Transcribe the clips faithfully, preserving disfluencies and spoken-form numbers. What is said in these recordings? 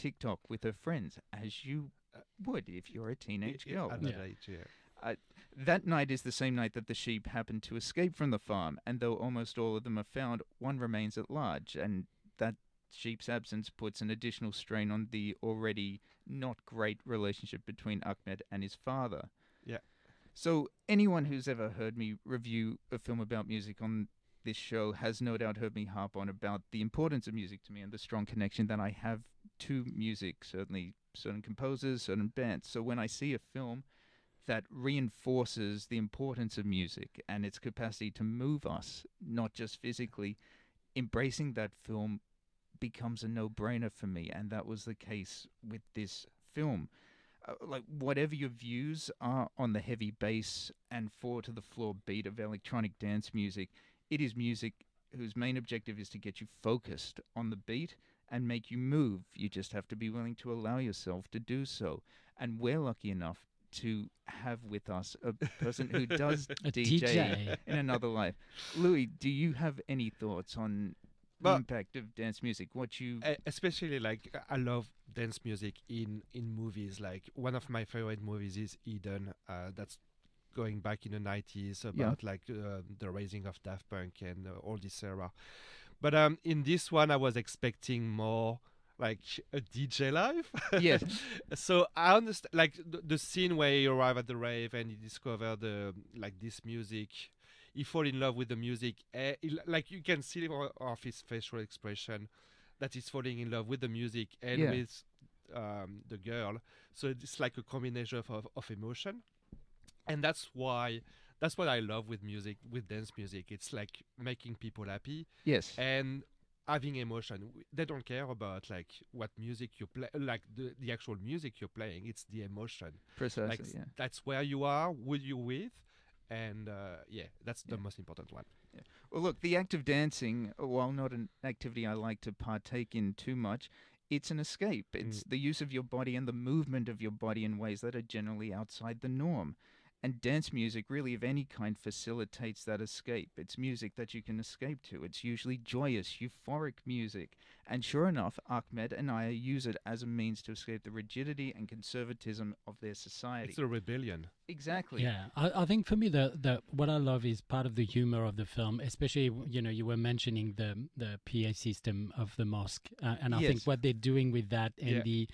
TikTok with her friends, as you would if you're a teenage Yeah, girl. at that Yeah. age, yeah. Uh, that night is the same night that the sheep happen to escape from the farm, and though almost all of them are found, one remains at large, and that sheep's absence puts an additional strain on the already not great relationship between Ahmed and his father. Yeah. So anyone who's ever heard me review a film about music on this show has no doubt heard me harp on about the importance of music to me and the strong connection that I have to music, certainly certain composers, certain bands. So when I see a film that reinforces the importance of music and its capacity to move us, not just physically, embracing that film becomes a no-brainer for me, and that was the case with this film. Uh, like, whatever your views are on the heavy bass and four-to-the-floor beat of electronic dance music, it is music whose main objective is to get you focused on the beat and make you move. You just have to be willing to allow yourself to do so. And we're lucky enough to have with us a person who does A D J, D J. in another life. Louis, do you have any thoughts on the Well, impact of dance music? What you... E- especially like I love dance music in in movies. Like one of my favorite movies is Eden. Uh, that's going back in the nineties about like uh, the raising of Daft Punk and uh, all this era. But um, in this one, I was expecting more like a D J live. Yes. So I understand like the, the scene where you arrive at the rave and you discover the like this music. He fall in love with the music. Uh, he, like you can see o- off his facial expression that he's falling in love with the music and Yeah. with um, the girl. So it's like a combination of, of, of emotion, and that's why that's what I love with music, with dance music. It's like making people happy Yes. and having emotion. W- They don't care about like what music you play, like the, the actual music you're playing. It's the emotion. Precisely, Like s- yeah. that's where you are, who you with, and uh, yeah, that's the Yeah. most important one. Well, look, the act of dancing, while not an activity I like to partake in too much, it's an escape. It's the use of your body and the movement of your body in ways that are generally outside the norm. And dance music, really of any kind, facilitates that escape. It's music that you can escape to. It's usually joyous, euphoric music. And sure enough, Ahmed and I use it as a means to escape the rigidity and conservatism of their society. It's a rebellion. Exactly. Yeah, I, I think for me the, the what I love is part of the humor of the film, especially you know you were mentioning the the P A system of the mosque, uh, and I think Yes. what they're doing with that and Yeah. the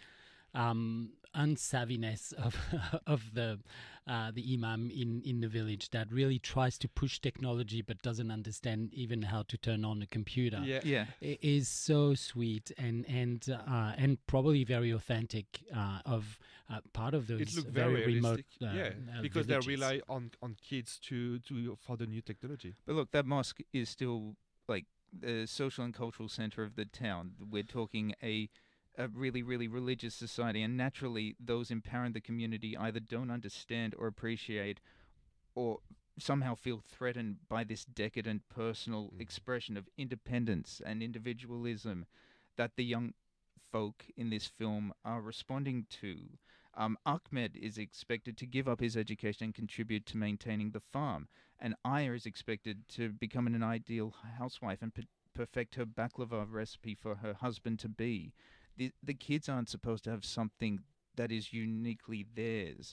um, unsavviness of of the uh, the imam in, in the village that really tries to push technology but doesn't understand even how to turn on a computer. Yeah. Yeah. I- is so sweet and and uh, and probably very authentic uh, of uh, part of those It looked very, very, remote realistic. uh, yeah, uh, because villages. they rely on, on kids to, to for the new technology. But look, that mosque is still like the social and cultural center of the town. We're talking a a really, really religious society, and naturally, those in power in the community either don't understand or appreciate, or somehow feel threatened by this decadent personal Mm. expression of independence and individualism that the young folk in this film are responding to. Um, Ahmed is expected to give up his education and contribute to maintaining the farm, and Aya is expected to become an ideal housewife and per- perfect her baklava recipe for her husband to be. The the kids aren't supposed to have something that is uniquely theirs.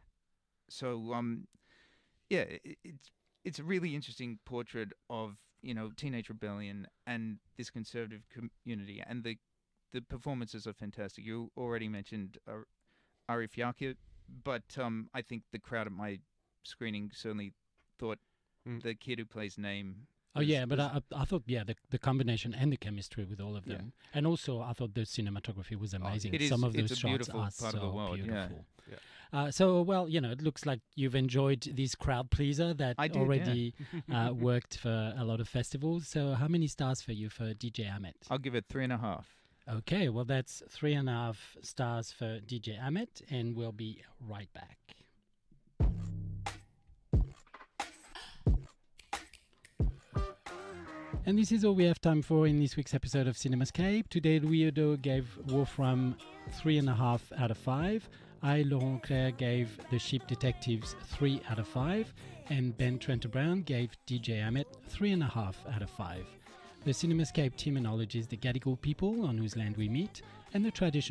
So um, yeah, i it's it's a really interesting portrait of you know teenage rebellion and this conservative community, and the the performances are fantastic. You already mentioned uh, Arif Yakir, but um, I think the crowd at my screening certainly thought Mm. the kid who plays Name. Oh was- yeah, but was- I, I thought yeah the the combination and the chemistry with all of Yeah. them, and also I thought the cinematography was amazing. It is- Some of it's those a shots beautiful are part of the so world, yeah. beautiful. Yeah. Uh, so well, you know, it looks like you've enjoyed this crowd pleaser that I did, yeah. already uh, worked for a lot of festivals. So how many stars for you for D J Ahmed? I'll give it three and a half. Okay, well that's three and a half stars for D J Ahmed, and we'll be right back. And this is all we have time for in this week's episode of Cinemascape. Today, Louis Odo gave Wolfram three and a half out of five. I, Laurent Claire, gave The Sheep Detectives three out of five. And Ben Trenter Brown gave D J Ahmed three and a half out of five. The Cinemascape team acknowledges the Gadigal people on whose land we meet and the traditional